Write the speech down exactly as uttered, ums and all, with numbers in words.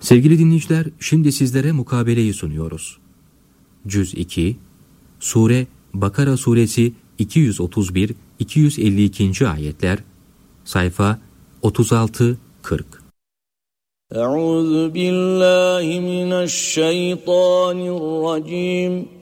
Sevgili dinleyiciler, şimdi sizlere mukabeleyi sunuyoruz. Cüz iki, Sure Bakara Suresi iki yüz otuz bir iki yüz elli iki. ayetler, sayfa otuz altı kırk. Euzu billahi mineşşeytanirracim.